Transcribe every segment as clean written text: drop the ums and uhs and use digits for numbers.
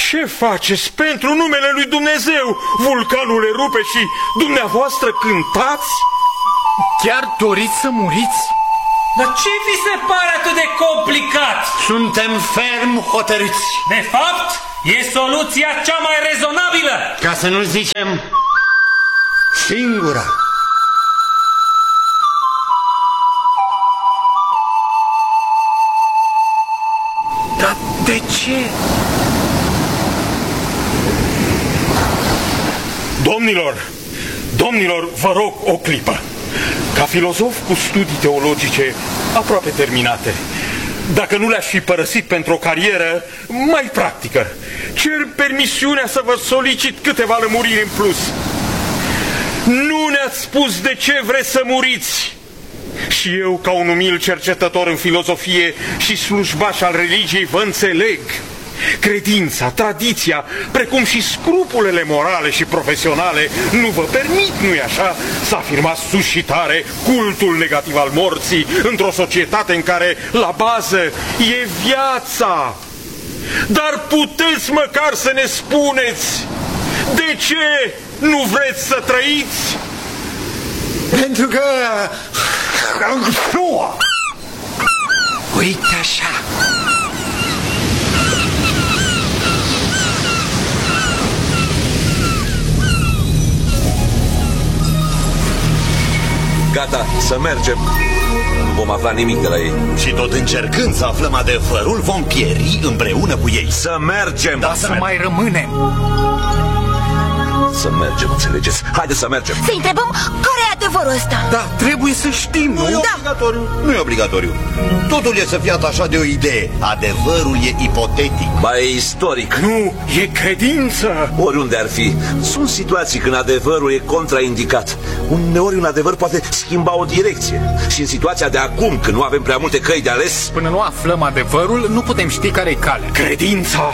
Ce faceți pentru numele lui Dumnezeu? Vulcanul erupe și dumneavoastră cântați? Chiar doriți să muriți? Dar ce vi se pare atât de complicat? Suntem ferm hotărâți. De fapt, e soluția cea mai rezonabilă. Ca să nu zicem singura. Dar de ce? Domnilor, vă rog o clipă. Ca filozof cu studii teologice aproape terminate, dacă nu le-aș fi părăsit pentru o carieră mai practică, cer permisiunea să vă solicit câteva lămuriri în plus. Nu ne-ați spus de ce vreți să muriți. Și eu, ca un umil cercetător în filozofie și slujbaș al religiei, vă înțeleg. Credința, tradiția, precum și scrupulele morale și profesionale nu vă permit, nu-i așa, să afirmați sus și tare cultul negativ al morții într-o societate în care la bază e viața. Dar puteți măcar să ne spuneți de ce nu vreți să trăiți? Pentru că... Uite așa. Gata, să mergem. Nu vom afla nimic de la ei. Și tot încercând să aflăm adevărul, vom pieri împreună cu ei. Să mergem. Dar să mai rămânem. Să mergem, înțelegeți? Haideți să mergem. Să întrebăm care e adevărul ăsta. Da, trebuie să știm, nu? Nu e obligatoriu. Nu e obligatoriu. Totul e să fie atașat de o idee. Adevărul e ipotetic. Ba, e istoric. Nu, e credință. Oriunde ar fi, sunt situații când adevărul e contraindicat. Uneori un adevăr poate schimba o direcție. Și în situația de acum, când nu avem prea multe căi de ales... Până nu aflăm adevărul, nu putem ști care e calea. Credința.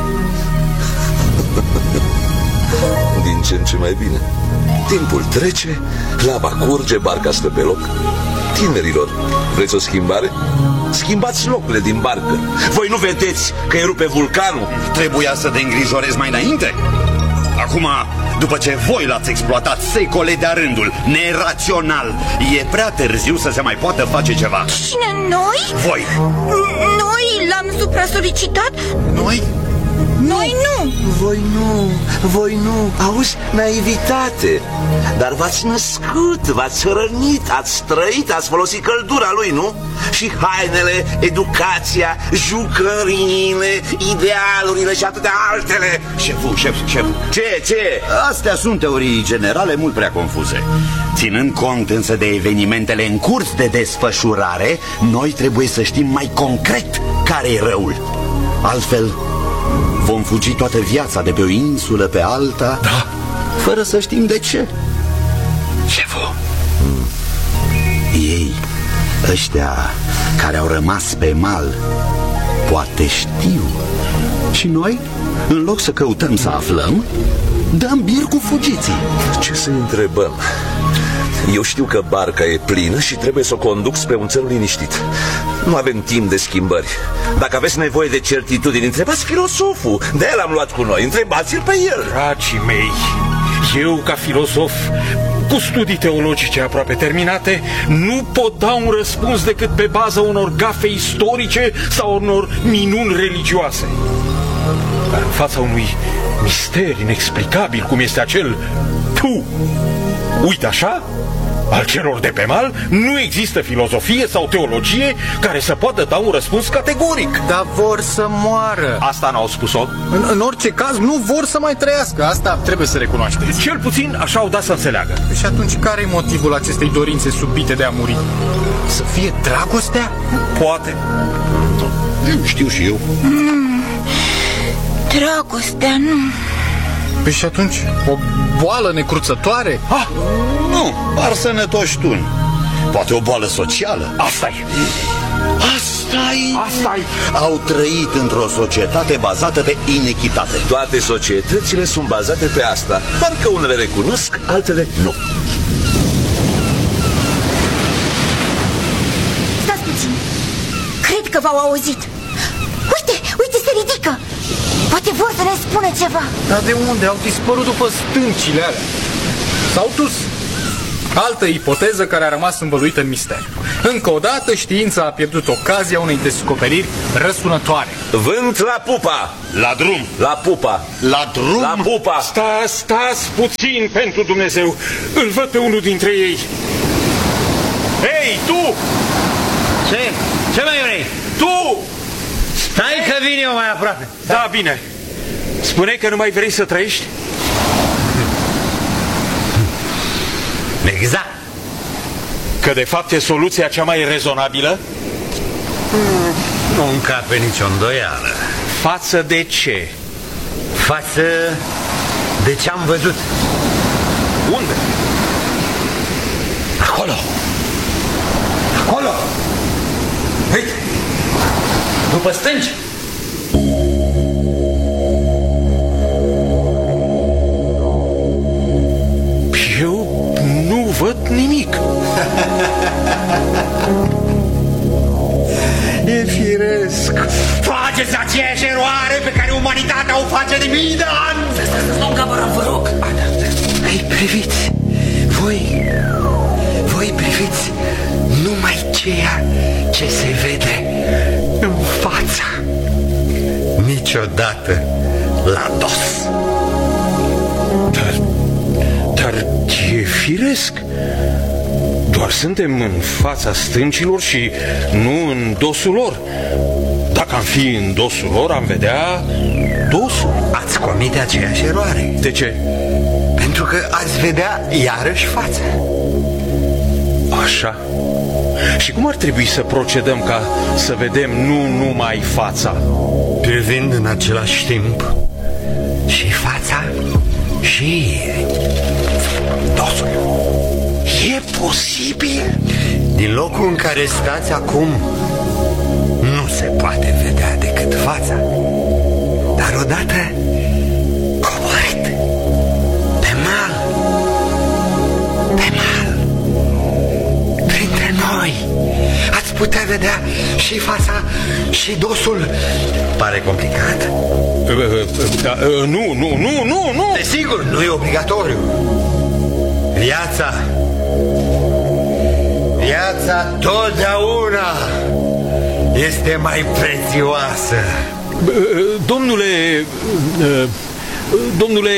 Din ce în ce mai bine. Timpul trece, lava curge, barca stă pe loc. Tinerilor, vreți o schimbare? Schimbați locurile din barcă. Voi nu vedeți că erupe vulcanul? Trebuia să te îngrijorezi mai înainte. Acum, după ce voi l-ați exploatat secole de-a rândul, nerațional, e prea târziu să se mai poată face ceva. Cine, noi? Voi. Noi l-am supra-solicitat? Noi? Noi nu. Voi nu. Auzi, naivitate. Dar v-ați născut, v-ați rănit, ați trăit, ați folosit căldura lui, nu? Și hainele, educația, jucăriile, idealurile și atâtea altele. Șeful. Ce? Astea sunt teorii generale mult prea confuze. Ținând cont însă de evenimentele în curs de desfășurare, noi trebuie să știm mai concret care e răul. Altfel, vom fugi toată viața de pe o insulă pe alta, Da. fără să știm de ce. Șeful. Ei, ăștia care au rămas pe mal, poate știu. Și noi, în loc să căutăm să aflăm, dăm bir cu fugiții. Ce să întrebăm? Eu știu că barca e plină și trebuie să o conduc spre un țăr liniștit. Nu avem timp de schimbări. Dacă aveți nevoie de certitudini, întrebați filosoful. De-aia l-am luat cu noi, întrebați-l pe el. Dragii mei, eu ca filozof cu studii teologice aproape terminate nu pot da un răspuns decât pe baza unor gafe istorice sau unor minuni religioase. Dar în fața unui mister inexplicabil cum este acel uite așa, al celor de pe mal, nu există filozofie sau teologie care să poată da un răspuns categoric. Dar vor să moară. Asta n-au spus-o. În orice caz, nu vor să mai trăiască. Asta trebuie să recunoașteți. Cel puțin așa au dat să înțeleagă. Și atunci, care e motivul acestei dorințe subite de a muri? Să fie dragostea? Poate. Știu și eu. Dragostea, nu. Păi și atunci, o boală necruțătoare? Nu, par sănătoși tuni. Poate o boală socială. Asta-i. Asta-i. Au trăit într-o societate bazată pe inechitate. Toate societățile sunt bazate pe asta. Parcă unele recunosc, altele nu. Stați puțin. Cred că v-au auzit. Uite, se ridică. Poate vor să ne spune ceva. Dar de unde? Au dispărut după stâncile alea. S-au dus. Altă ipoteză care a rămas învăluită în misteriu. Încă o dată, știința a pierdut ocazia unei descoperiri răsunătoare. Vânt la pupa! La drum! La pupa! La drum? La pupa! Stați puțin pentru Dumnezeu. Îl văd pe unul dintre ei. Hei, tu! Ce mai vrei? Tu! Stai că vin eu mai aproape. Da, bine. Spune că nu mai vrei să trăiești? Exact. Că de fapt e soluția cea mai rezonabilă? Nu încape nicio îndoială. Față de ce? Față de ce am văzut. Unde? Acolo. Acolo. Uite. După stânci. Eu nu văd nimic. E firesc. Faceți aceeași eroare pe care umanitatea o face de mii de ani. Domn caporal, vă rog. Ei, priviți. Voi priviți numai ceea ce se vede în fața. Niciodată la dos. Dar e firesc. Doar suntem în fața stâncilor și nu în dosul lor. Dacă am fi în dosul lor, am vedea dosul. Ați comite aceeași eroare. De ce? Pentru că ați vedea iarăși fața. Așa. Și cum ar trebui să procedăm ca să vedem nu numai fața? Privind în același timp Și fața și dosul. E posibil? din locul în care stați acum nu se poate vedea decât fața. Dar odată coborât pe mal, printre noi, ați putea vedea și fața și dosul. Pare complicat? Nu. Desigur, nu e obligatoriu. Viața Totdeauna este mai prețioasă. Domnule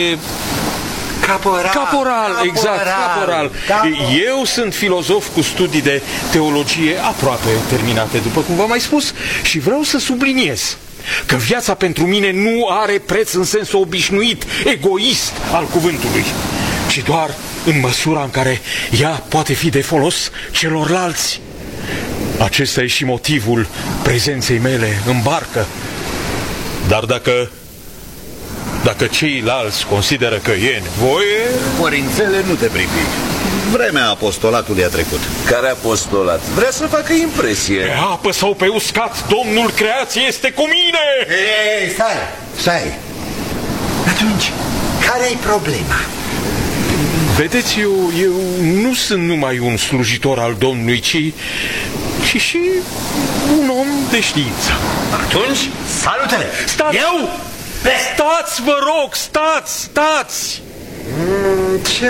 Caporal, exact, caporal. Eu sunt filozof cu studii de teologie aproape terminate, după cum v-am mai spus, și vreau să subliniez că viața pentru mine nu are preț în sensul obișnuit, egoist al cuvântului, ci doar în măsura în care ea poate fi de folos celorlalți. Acesta e și motivul prezenței mele în barcă. Dar dacă ceilalți consideră că e nevoie... Părințele, nu te pripi. Vremea apostolatului a trecut. Care apostolat? Vrea să facă impresie. Pe apă sau pe uscat, Domnul creației este cu mine! Ei, stai. Atunci, care-i problema? Vedeți, eu nu sunt numai un slujitor al Domnului, ci și un om de știință. Atunci, salut-le! Stați! Eu? Stați, vă rog, stați! Ce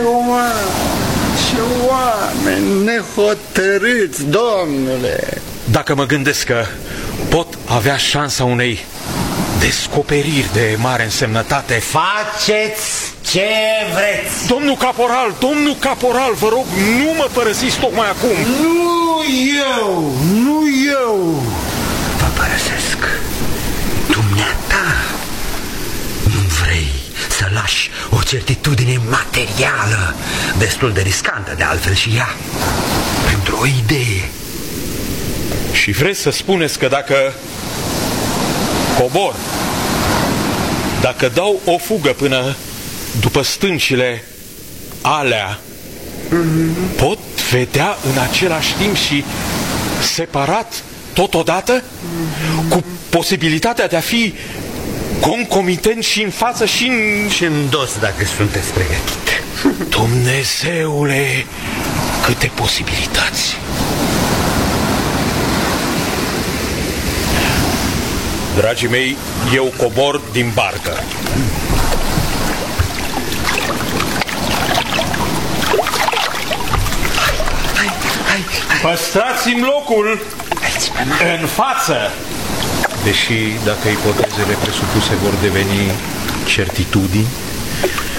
oameni nehotărâți, domnule! Dacă mă gândesc că pot avea șansa unei descoperiri de mare însemnătate... Faceți ce vreți! Domnul caporal, vă rog, nu mă părăsiți tocmai acum! Nu eu vă părăsesc. Dumneata nu vrei să lași o certitudine materială, destul de riscantă de altfel și ea, pentru o idee. Și vreți să spuneți că dacă cobor, dacă dau o fugă până după stâncile alea, pot vedea în același timp și separat totodată, cu posibilitatea de a fi concomitent și în față și în dos, dacă sunteți pregătite. Dumnezeule, câte posibilități! Dragii mei, eu cobor din barcă. Păstrați-mi locul în față. Deși, dacă ipotezele presupuse vor deveni certitudini,